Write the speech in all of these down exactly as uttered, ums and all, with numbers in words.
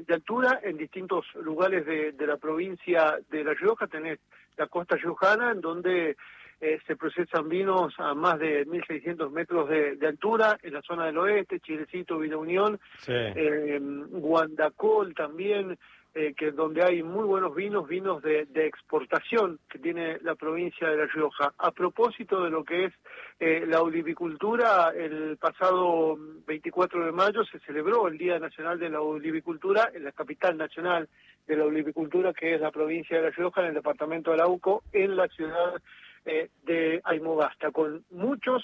de, de altura en distintos lugares de, de la provincia de La Rioja. Tenés la costa riojana, en donde eh, se procesan vinos a más de mil seiscientos metros de, de altura, en la zona del oeste, Chilecito, Villa Unión, sí. eh, Guandacol también, eh, que donde hay muy buenos vinos, vinos de, de exportación que tiene la provincia de La Rioja. A propósito de lo que es eh, la olivicultura, el pasado veinticuatro de mayo se celebró el Día Nacional de la Olivicultura en la capital nacional de la olivicultura, que es la provincia de La Rioja, en el departamento de Arauco, en la ciudad eh, de Aymogasta, con muchos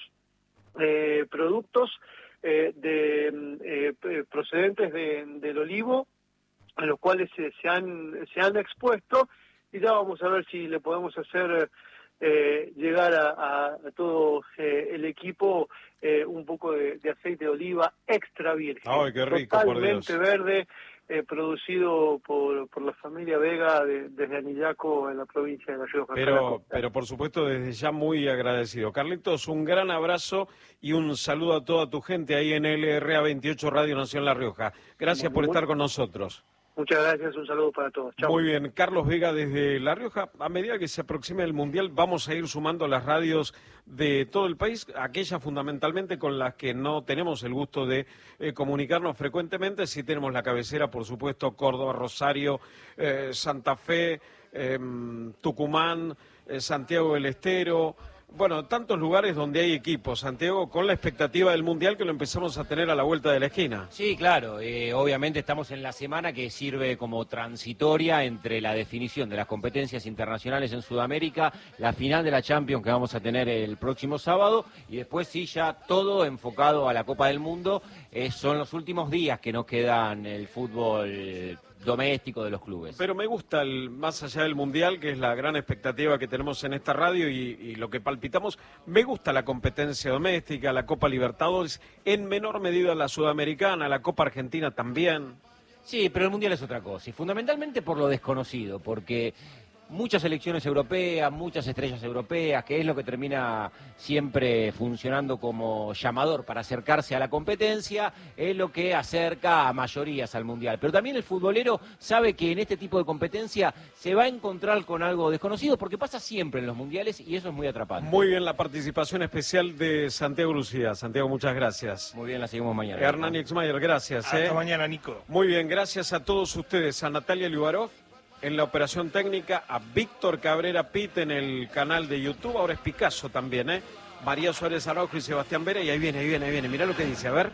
eh, productos eh, de eh, procedentes de, del olivo, a los cuales se, se han se han expuesto, y ya vamos a ver si le podemos hacer eh, llegar a, a, a todo eh, el equipo eh, un poco de, de aceite de oliva extra virgen. ¡Ay, qué rico, totalmente por Dios! verde, eh, producido por, por la familia Vega de, desde Anillaco, en la provincia de La Rioja. Pero, pero por supuesto, desde ya muy agradecido. Carlitos, un gran abrazo y un saludo a toda tu gente ahí en L R A veintiocho Radio Nación La Rioja. Gracias por estar con nosotros. Muchas gracias, un saludo para todos. Chau. Muy bien, Carlos Vega desde La Rioja. A medida que se aproxime el Mundial, vamos a ir sumando las radios de todo el país, aquellas fundamentalmente con las que no tenemos el gusto de eh, comunicarnos frecuentemente. Sí tenemos la cabecera, por supuesto, Córdoba, Rosario, eh, Santa Fe, eh, Tucumán, eh, Santiago del Estero. Bueno, tantos lugares donde hay equipos, Santiago, con la expectativa del Mundial que lo empezamos a tener a la vuelta de la esquina. Sí, claro, eh, obviamente estamos en la semana que sirve como transitoria entre la definición de las competencias internacionales en Sudamérica, la final de la Champions que vamos a tener el próximo sábado, y después sí ya todo enfocado a la Copa del Mundo. Eh, son los últimos días que nos quedan el fútbol doméstico de los clubes. Pero me gusta, el, más allá del Mundial, que es la gran expectativa que tenemos en esta radio y, y lo que palpitamos, me gusta la competencia doméstica, la Copa Libertadores, en menor medida la Sudamericana, la Copa Argentina también. Sí, pero el Mundial es otra cosa, y fundamentalmente por lo desconocido, porque muchas selecciones europeas, muchas estrellas europeas, que es lo que termina siempre funcionando como llamador para acercarse a la competencia, es lo que acerca a mayorías al Mundial. Pero también el futbolero sabe que en este tipo de competencia se va a encontrar con algo desconocido, porque pasa siempre en los Mundiales y eso es muy atrapante. Muy bien la participación especial de Santiago Lucía. Santiago, muchas gracias. Muy bien, la seguimos mañana. Hernán Ixmayer, gracias. Hasta eh. mañana, Nico. Muy bien, gracias a todos ustedes, a Natalia Liubarov en la operación técnica, a Víctor Cabrera Pit en el canal de YouTube, ahora es Picasso también, ¿eh? María Suárez Araujo y Sebastián Vera, y ahí viene, ahí viene, ahí viene, mirá lo que dice, a ver.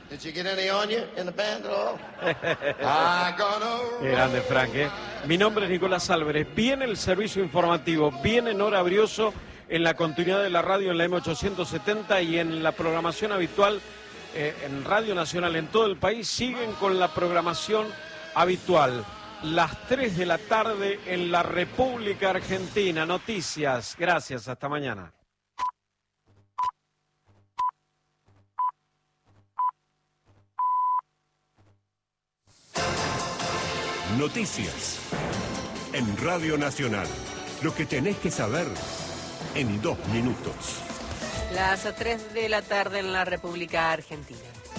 Qué grande, Frank, ¿eh? Mi nombre es Nicolás Álvarez, viene el servicio informativo, viene Nora Brioso en la continuidad de la radio en la M ochocientos setenta y en la programación habitual eh, en Radio Nacional en todo el país, siguen con la programación habitual. Las tres de la tarde en la República Argentina. Noticias. Gracias. Hasta mañana. Noticias. En Radio Nacional. Lo que tenés que saber en dos minutos. Las tres de la tarde en la República Argentina.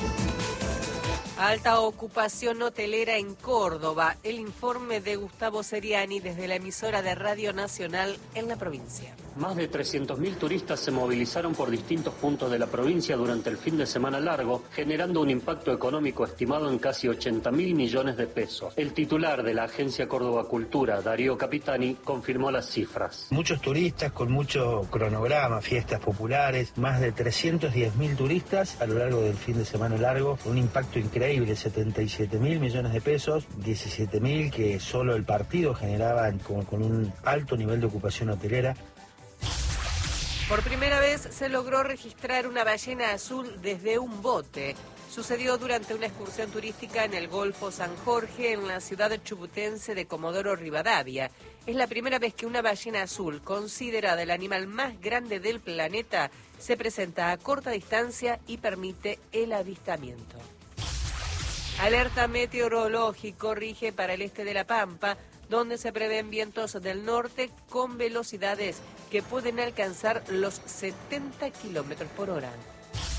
Alta ocupación hotelera en Córdoba. El informe de Gustavo Seriani desde la emisora de Radio Nacional en la provincia. Más de trescientos mil turistas se movilizaron por distintos puntos de la provincia durante el fin de semana largo, generando un impacto económico estimado en casi ochenta mil millones de pesos. El titular de la Agencia Córdoba Cultura, Darío Capitani, confirmó las cifras. Muchos turistas con mucho cronograma, fiestas populares, más de trescientos diez mil turistas a lo largo del fin de semana largo, un impacto increíble, setenta y siete mil millones de pesos, diecisiete mil que solo el partido generaba con, con un alto nivel de ocupación hotelera. Por primera vez se logró registrar una ballena azul desde un bote. Sucedió durante una excursión turística en el Golfo San Jorge, en la ciudad chubutense de Comodoro Rivadavia. Es la primera vez que una ballena azul, considerada el animal más grande del planeta, se presenta a corta distancia y permite el avistamiento. Alerta meteorológico rige para el este de La Pampa, donde se prevén vientos del norte con velocidades que pueden alcanzar los setenta kilómetros por hora.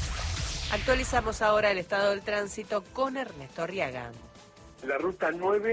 Actualizamos ahora el estado del tránsito con Ernesto Arriaga. La ruta nueve